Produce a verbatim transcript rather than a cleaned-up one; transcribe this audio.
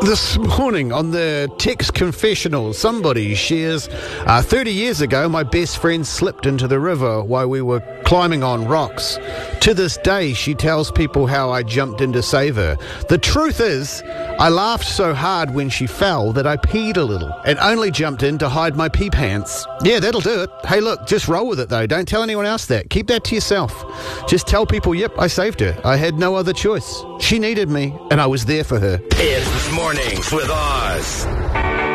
This morning on the text confessional, somebody shares, uh, thirty years ago, my best friend slipped into the river while we were climbing on rocks. To this day, she tells people how I jumped in to save her. The truth is, I laughed so hard when she fell that I peed a little and only jumped in to hide my pee pants. Yeah, that'll do it. Hey, look, just roll with it, though. Don't tell anyone else that. Keep that to yourself. Just tell people, yep, I saved her. I had no other choice. She needed me, and I was there for her. It's Mornings with Oz.